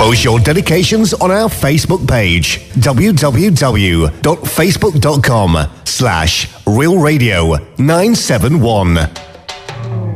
Post your dedications on our Facebook page, www.facebook.com/realradio971.